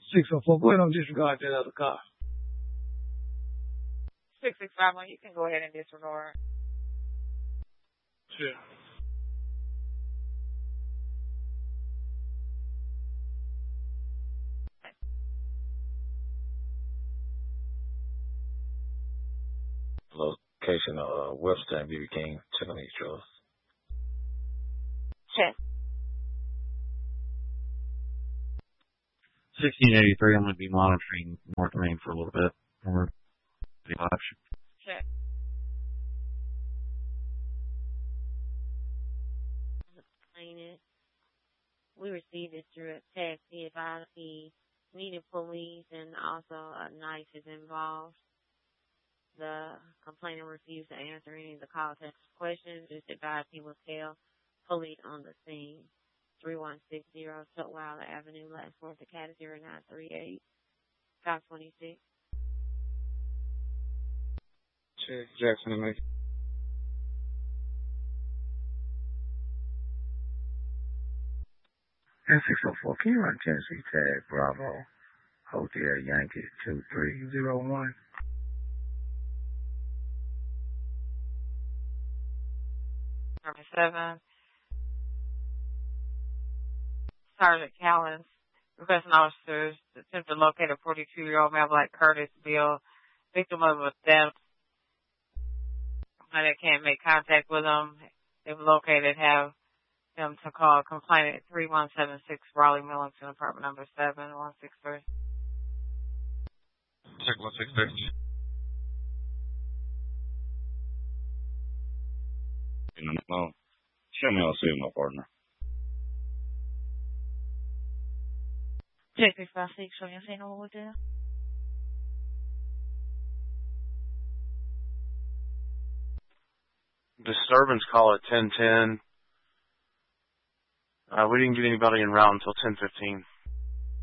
604. Go ahead and disregard that other car. 6651, you can go ahead and disregard. Sure. Location of Webster and BB King. Check on each other. Check. 1683, I'm going to be monitoring North Main for a little bit. Check. Explain it. We received it through a text. He advised he needed police and also a knife is involved. The complainant refused to answer any of the call text questions. Just advised he will tell police on the scene. 3160 Tutwiler Avenue, last 4th Academy 0938 526. Check Jackson and Lake. And 604, can you run Tennessee tag Bravo Hotel Yankee 2301? Number 7. Sergeant Callens requesting officers to attempt to locate a 42-year-old male like Curtis Bill, victim of a theft. Complainant can't make contact with him. If located, have him to call complainant 3176 Raleigh Millington, apartment number 7163. Check 163. No. Show me I'll see my partner. Check 356, show me a what there. Disturbance call at 1010. We didn't get anybody en route until 10:15.